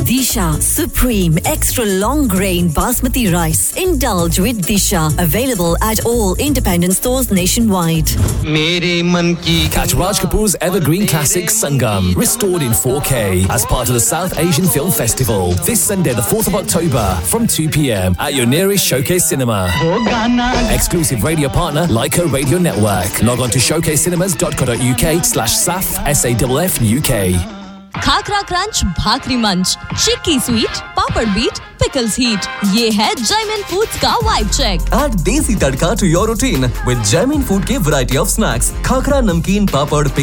Disha Supreme Extra Long Grain Basmati Rice. Indulge with Disha. Available at all independent stores nationwide. Catch Raj Kapoor's evergreen classic Sangam, restored in 4K as part of the South Asian Film Festival. This Sunday, the 4th of October, from 2 p.m. at your nearest Showcase Cinema. Exclusive radio partner, Leica Radio Network. Log on to showcasecinemas.co.uk/SAFF UK. Khakhra crunch, भाकरी मंच, चिक्की sweet, पापड़ beat, pickles heat. ये है Jaimin Foods का vibe check. Add desi tadka to your routine with Jaimin Food के variety of snacks. Khakhra, नमकीन, पापड़,